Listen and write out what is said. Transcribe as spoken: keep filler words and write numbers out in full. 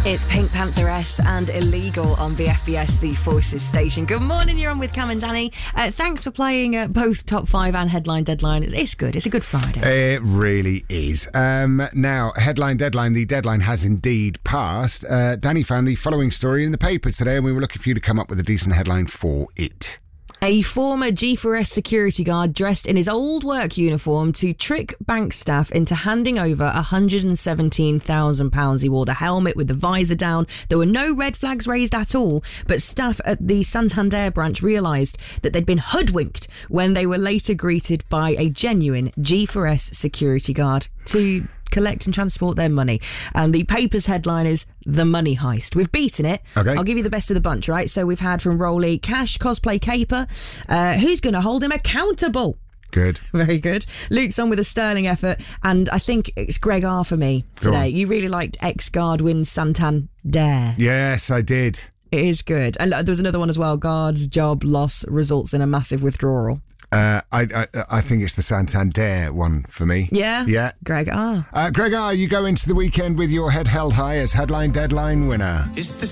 It's Pink Pantheress and Illegal on V F B S, the Forces station. Good morning, you're on with Cam and Danny. Uh, thanks for playing uh, both Top five and Headline Deadline. It's, it's good, it's a good Friday. It really is. Um, now, Headline Deadline, the deadline has indeed passed. Uh, Danny found the following story in the paper today, and we were looking for you to come up with a decent headline for it. A former G four S security guard dressed in his old work uniform to trick bank staff into handing over one hundred seventeen thousand pounds. He wore the helmet with the visor down. There were no red flags raised at all, but staff at the Santander branch realised that they'd been hoodwinked when they were later greeted by a genuine G four S security guard to collect and transport their money. And the paper's headline is The Money Heist. We've beaten it. Okay. I'll give you the best of the bunch, right? So we've had from Rolly, Cash, Cosplay Caper. Uh, who's going to hold him accountable? Good. Very good. Luke's on with a sterling effort, and I think it's Greg R for me today. You really liked ex-guard wins Santander. Yes, I did. It is good. And there was another one as well. Guards job loss results in a massive withdrawal. Uh, I, I I think it's the Santander one for me. Yeah? Yeah. Greg R. Uh, Greg R, you go into the weekend with your head held high as Headline Deadline winner. It's the